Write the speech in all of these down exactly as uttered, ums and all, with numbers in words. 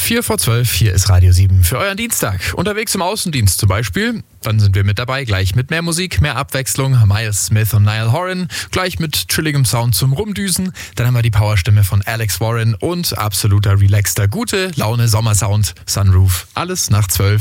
vier vor zwölf, hier ist Radio sieben für euren Dienstag. Unterwegs im Außendienst zum Beispiel, dann sind wir mit dabei, gleich mit mehr Musik, mehr Abwechslung. Miles Smith und Niall Horan, gleich mit chilligem Sound zum Rumdüsen. Dann haben wir die Powerstimme von Alex Warren und absoluter relaxter, gute Laune Sommersound, Sunroof. Alles nach zwölf.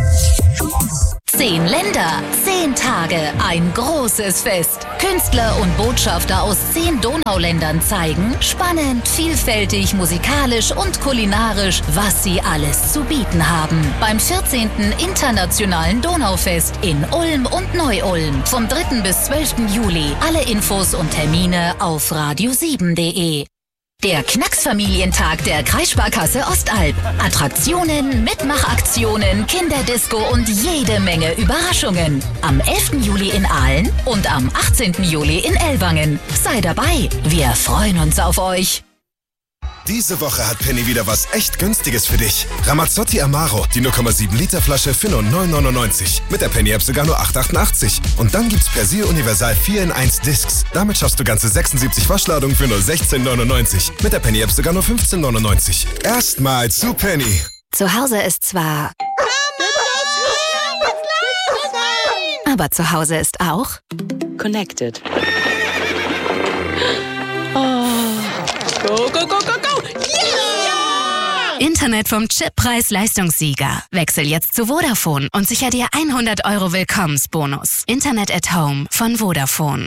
Zehn Länder, zehn Tage, ein großes Fest. Künstler und Botschafter aus zehn Donauländern zeigen, spannend, vielfältig, musikalisch und kulinarisch, was sie alles zu bieten haben. Beim vierzehnten Internationalen Donaufest in Ulm und Neu-Ulm. Vom dritten bis zwölften Juli. Alle Infos und Termine auf radio sieben punkt de. Der Knacksfamilientag der Kreissparkasse Ostalb. Attraktionen, Mitmachaktionen, Kinderdisco und jede Menge Überraschungen. Am elften Juli in Aalen und am achtzehnten Juli in Ellwangen. Sei dabei, wir freuen uns auf euch. Diese Woche hat Penny wieder was echt Günstiges für dich. Ramazzotti Amaro, die null Komma sieben Liter Flasche für nur neun neunundneunzig. Mit der Penny-App sogar nur acht achtundachtzig. Und dann gibt's Persil Universal vier in eins Discs. Damit schaffst du ganze sechsundsiebzig Waschladungen für nur sechzehn neunundneunzig. Mit der Penny-App sogar nur fünfzehn neunundneunzig. Erstmal zu Penny. Zu Hause ist zwar... aber zu Hause ist auch... Connected. Oh. Go, go, go, go, go! Yeah! Internet vom Chip Preis-Leistungssieger. Wechsel jetzt zu Vodafone und sicher dir hundert Euro Willkommensbonus. Internet at Home von Vodafone.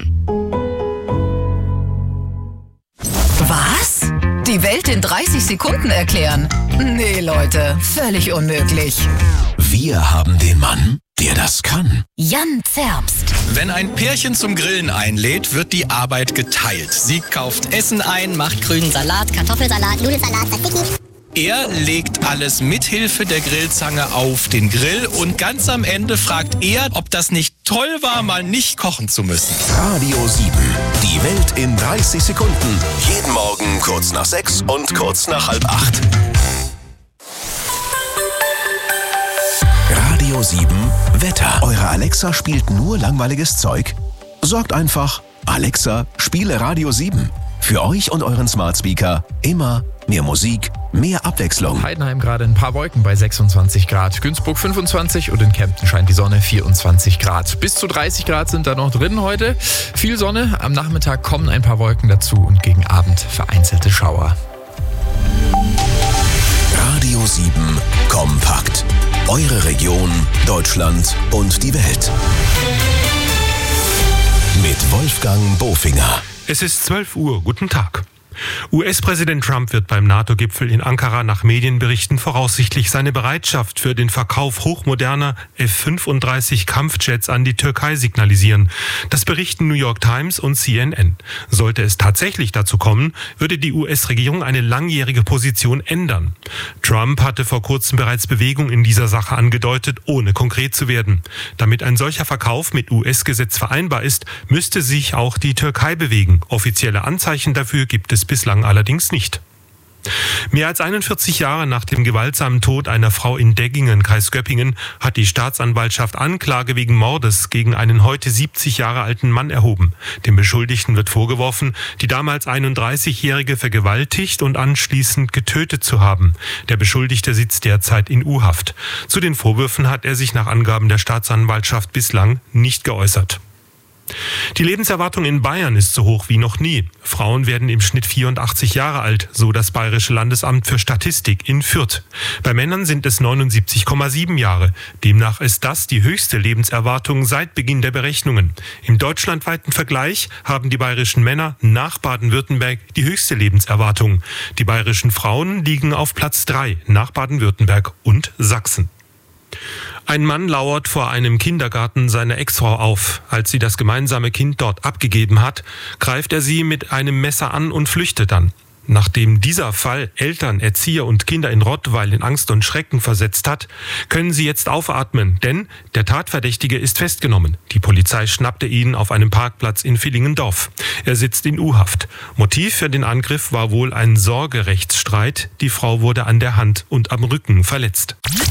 Was? Die Welt in dreißig Sekunden erklären? Nee, Leute, völlig unmöglich. Wir haben den Mann, der das kann. Jan Zerbst. Wenn ein Pärchen zum Grillen einlädt, wird die Arbeit geteilt. Sie kauft Essen ein, macht grünen Salat, Kartoffelsalat, Nudelsalat, Tzatziki. Er legt alles mithilfe der Grillzange auf den Grill und ganz am Ende fragt er, ob das nicht toll war, mal nicht kochen zu müssen. Radio sieben. Die Welt in dreißig Sekunden. Jeden Morgen kurz nach sechs und kurz nach halb acht. Radio sieben Wetter. Eure Alexa spielt nur langweiliges Zeug? Sorgt einfach, Alexa, spiele Radio sieben. Für euch und euren Smart Speaker immer mehr Musik, mehr Abwechslung. Heidenheim gerade ein paar Wolken bei sechsundzwanzig Grad. Günzburg fünfundzwanzig und in Kempten scheint die Sonne vierundzwanzig Grad. Bis zu dreißig Grad sind da noch drin heute. Viel Sonne, am Nachmittag kommen ein paar Wolken dazu und gegen Abend vereinzelte Schauer. Radio sieben kompakt. Eure Region, Deutschland und die Welt. Mit Wolfgang Bofinger. Es ist zwölf Uhr. Guten Tag. U S-Präsident Trump wird beim NATO-Gipfel in Ankara nach Medienberichten voraussichtlich seine Bereitschaft für den Verkauf hochmoderner F fünfunddreißig Kampfjets an die Türkei signalisieren. Das berichten New York Times und C N N. Sollte es tatsächlich dazu kommen, würde die U S-Regierung eine langjährige Position ändern. Trump hatte vor kurzem bereits Bewegung in dieser Sache angedeutet, ohne konkret zu werden. Damit ein solcher Verkauf mit U S-Gesetz vereinbar ist, müsste sich auch die Türkei bewegen. Offizielle Anzeichen dafür gibt es bislang allerdings nicht. Mehr als einundvierzig Jahre nach dem gewaltsamen Tod einer Frau in Deggingen, Kreis Göppingen, hat die Staatsanwaltschaft Anklage wegen Mordes gegen einen heute siebzig Jahre alten Mann erhoben. Dem Beschuldigten wird vorgeworfen, die damals einunddreißigjährige vergewaltigt und anschließend getötet zu haben. Der Beschuldigte sitzt derzeit in U-Haft. Zu den Vorwürfen hat er sich nach Angaben der Staatsanwaltschaft bislang nicht geäußert. Die Lebenserwartung in Bayern ist so hoch wie noch nie. Frauen werden im Schnitt vierundachtzig Jahre alt, so das Bayerische Landesamt für Statistik in Fürth. Bei Männern sind es neunundsiebzig Komma sieben Jahre. Demnach ist das die höchste Lebenserwartung seit Beginn der Berechnungen. Im deutschlandweiten Vergleich haben die bayerischen Männer nach Baden-Württemberg die höchste Lebenserwartung. Die bayerischen Frauen liegen auf Platz drei nach Baden-Württemberg und Sachsen. Ein Mann lauert vor einem Kindergarten seiner Ex-Frau auf. Als sie das gemeinsame Kind dort abgegeben hat, greift er sie mit einem Messer an und flüchtet dann. Nachdem dieser Fall Eltern, Erzieher und Kinder in Rottweil in Angst und Schrecken versetzt hat, können sie jetzt aufatmen, denn der Tatverdächtige ist festgenommen. Die Polizei schnappte ihn auf einem Parkplatz in Villingendorf. Er sitzt in U-Haft. Motiv für den Angriff war wohl ein Sorgerechtsstreit. Die Frau wurde an der Hand und am Rücken verletzt.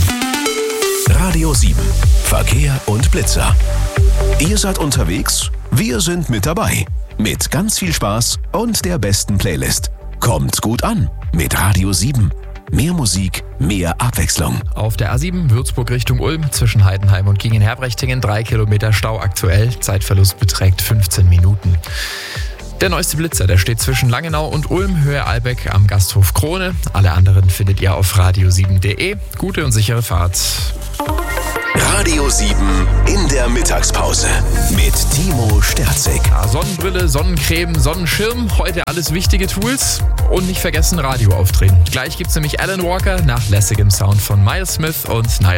Radio sieben. Verkehr und Blitzer. Ihr seid unterwegs? Wir sind mit dabei. Mit ganz viel Spaß und der besten Playlist. Kommt gut an mit Radio sieben. mehr Musik, mehr Abwechslung. Auf der A sieben Würzburg Richtung Ulm zwischen Heidenheim und Gingen-Herbrechtingen drei Kilometer Stau aktuell. Zeitverlust beträgt fünfzehn Minuten. Der neueste Blitzer, der steht zwischen Langenau und Ulm, Höhe Albeck am Gasthof Krone. Alle anderen findet ihr auf radio sieben punkt de. Gute und sichere Fahrt. Radio sieben in der Mittagspause mit Timo Sterzig. Ja, Sonnenbrille, Sonnencreme, Sonnenschirm, heute alles wichtige Tools. Und nicht vergessen, Radio aufdrehen. Gleich gibt's nämlich Alan Walker nach lässigem Sound von Miles Smith und Niall